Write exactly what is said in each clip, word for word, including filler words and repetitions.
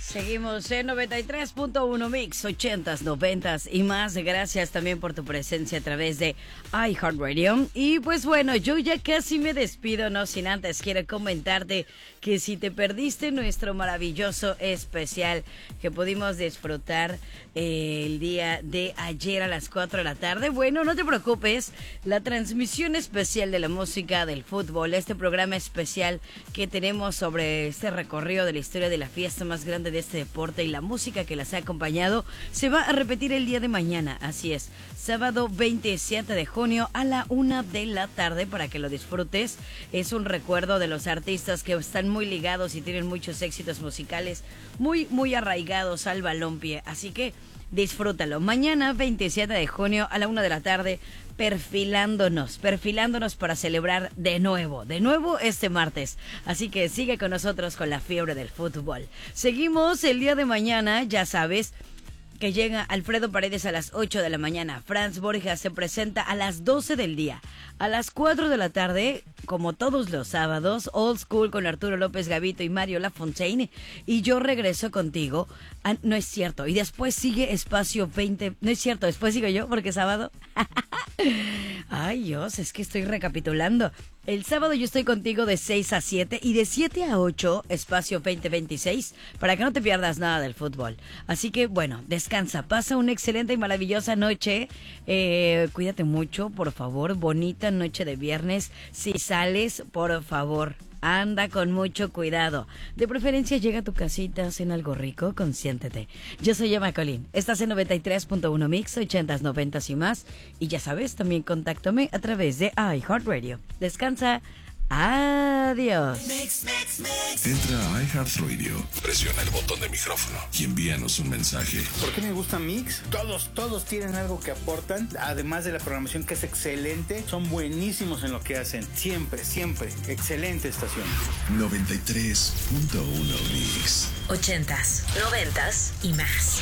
Seguimos en noventa y tres punto uno Mix, ochentas, noventas y más. Gracias también por tu presencia a través de iHeartRadio. Y pues bueno, yo ya casi me despido, no sin antes quiero comentarte que si te perdiste nuestro maravilloso especial que pudimos disfrutar eh, el día de ayer a las cuatro de la tarde, bueno, no te preocupes, la transmisión especial de la música del fútbol, este programa especial que tenemos sobre este recorrido de la historia de la fiesta más grande de este deporte y la música que las ha acompañado, se va a repetir el día de mañana, así es, sábado veintisiete de junio a la una de la tarde para que lo disfrutes. Es un recuerdo de los artistas que están muy ligados y tienen muchos éxitos musicales, muy, muy arraigados al balompié, así que disfrútalo. Mañana veintisiete de junio a la una de la tarde, perfilándonos, perfilándonos para celebrar de nuevo, de nuevo este martes. Así que sigue con nosotros con la fiebre del fútbol. Seguimos el día de mañana, ya sabes que llega Alfredo Paredes a las ocho de la mañana. Franz Borja se presenta a las doce del día. A las cuatro de la tarde, como todos los sábados, Old School con Arturo López Gavito y Mario Lafontaine. Y yo regreso contigo. Ah, no es cierto. Y después sigue Espacio veinte. No es cierto, después sigo yo porque es sábado. Ay, Dios, es que estoy recapitulando. El sábado yo estoy contigo de seis a siete y de siete a ocho, Espacio veinte veintiséis, para que no te pierdas nada del fútbol. Así que, bueno, descansa, pasa una excelente y maravillosa noche. Eh, cuídate mucho, por favor, bonita noche de viernes. Si sales, por favor, anda con mucho cuidado. De preferencia llega a tu casita, cena algo rico, consiéntete. Yo soy Emma Colín. Estás en noventa y tres punto uno Mix, ochentas, noventas y más. Y ya sabes, también contáctame a través de iHeartRadio. Descansa. Adiós. Mix, mix, mix. Entra a iHeartRadio, presiona el botón de micrófono y envíanos un mensaje. ¿Por qué me gusta Mix? Todos, todos tienen algo que aportan, además de la programación que es excelente, son buenísimos en lo que hacen. Siempre, siempre. Excelente estación. noventa y tres punto uno Mix. Ochentas, noventas y más.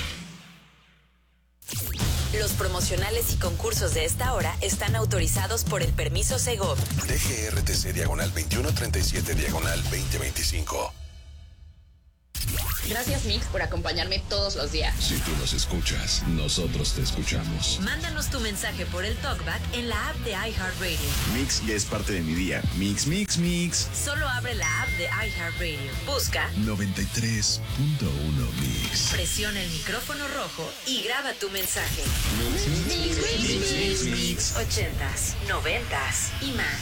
Los promocionales y concursos de esta hora están autorizados por el permiso Segov. D G R T C diagonal veintiuno treinta y siete diagonal veinte veinticinco. Gracias, Mix, por acompañarme todos los días. Si tú nos escuchas, nosotros te escuchamos. Mándanos tu mensaje por el TalkBack en la app de iHeartRadio. Mix ya es parte de mi día. Mix, mix, mix. Solo abre la app de iHeartRadio. Busca noventa y tres punto uno Mix. Presiona el micrófono rojo y graba tu mensaje. Mix, mix, mix, mix, mix, mix. Ochentas, noventas y más.